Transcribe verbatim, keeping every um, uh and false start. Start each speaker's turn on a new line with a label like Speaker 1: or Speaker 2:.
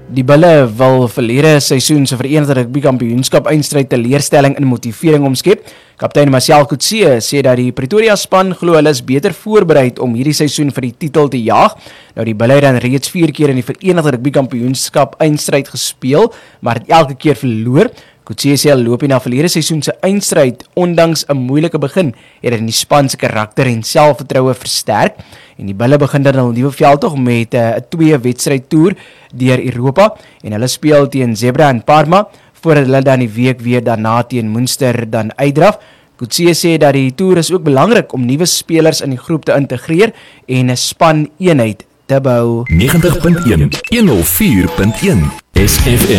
Speaker 1: Die Bulle wil verlede seisoen se Verenigde Rugby Kampioenskap eindstryd teleurstelling in motivering omskep. Kaptein Marcel Coetzee sê dat die Pretoria span glo hulle is beter voorbereid om hierdie seisoen vir die titel te jaag. Nou die Bulle het dan reeds vier keer in die Verenigde Rugby Kampioenskap eindstryd gespeel, maar het elke keer verloor. Coetzee sê hulle loop na verlede seisoen se eindstryd, ondanks 'n moeilike begin, het dit in die span se karakter en selfvertroue versterk. En die Bulle begin dan hul nuwe veldtog met 'n uh, twee wedstryd toer deur Europa en hulle speel teen Zebra en Parma voordat hulle dan die week weer daarna teen Munster dan uitdraf. Coetzee sê dat die toer is ook belangrik om nuwe spelers in die groep te integreer en 'n span eenheid te bou.
Speaker 2: negentig punt een, honderd vier punt een S F M